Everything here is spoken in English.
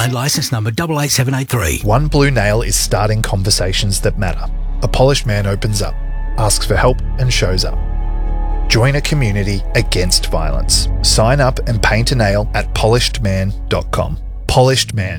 Queensland licence number 88783. One Blue Nail is starting conversations that matter. A polished man opens up, asks for help and shows up. Join a community against violence. Sign up and paint a nail at polishedman.com. Polished Man.